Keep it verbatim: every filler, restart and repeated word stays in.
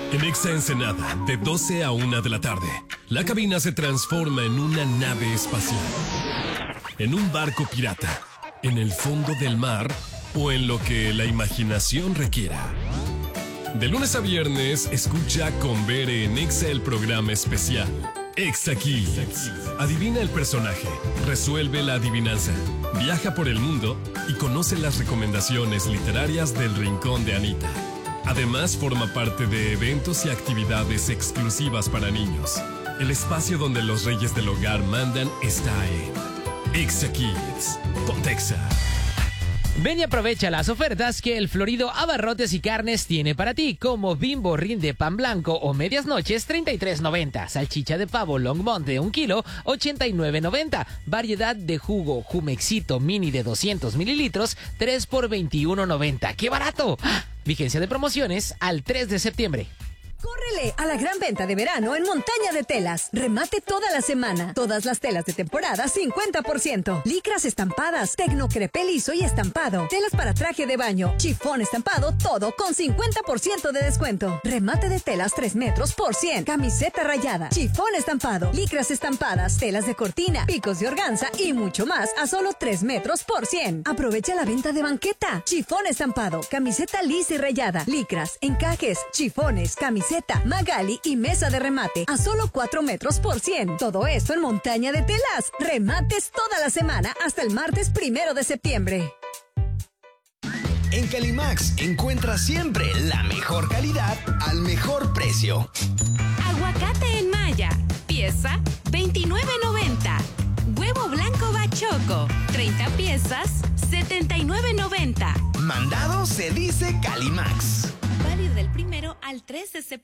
En Exa Ensenada, de doce a una de la tarde, la cabina se transforma en una nave espacial, en un barco pirata, en el fondo del mar o en lo que la imaginación requiera. De lunes a viernes, escucha con Bere en Exa el programa especial Exa Kids. Adivina el personaje, resuelve la adivinanza, viaja por el mundo y conoce las recomendaciones literarias del Rincón de Anita. Además, forma parte de eventos y actividades exclusivas para niños. El espacio donde los reyes del hogar mandan está en Exa Kids. Ponte Exa. Ven y aprovecha las ofertas que el Florido Abarrotes y Carnes tiene para ti, como Bimbo Rinde Pan Blanco o Medias Noches, treinta y tres noventa. Salchicha de pavo Longmont de un kilo, ochenta y nueve noventa. Variedad de jugo Jumexito Mini de doscientos mililitros, tres por veintiuno noventa. ¡Qué barato! Vigencia de promociones al tres de septiembre. ¡Córrele a la gran venta de verano en Montaña de Telas! Remate toda la semana. Todas las telas de temporada, cincuenta por ciento. Licras estampadas, tecnocrepé liso y estampado. Telas para traje de baño, chifón estampado, todo con cincuenta por ciento de descuento. Remate de telas tres metros por cien. Camiseta rayada, chifón estampado, licras estampadas, telas de cortina, picos de organza y mucho más a solo tres metros por cien. Aprovecha la venta de banqueta. Chifón estampado, camiseta lisa y rayada, licras, encajes, chifones, camisetas, Magali y mesa de remate a solo cuatro metros por cien. Todo esto en Montaña de Telas. Remates toda la semana hasta el martes primero de septiembre. En Calimax encuentras siempre la mejor calidad al mejor precio. Aguacate en malla, pieza veintinueve noventa. Huevo blanco bachoco, treinta piezas, setenta y nueve noventa. Mandado se dice Calimax. Válido del primero al tres de septiembre.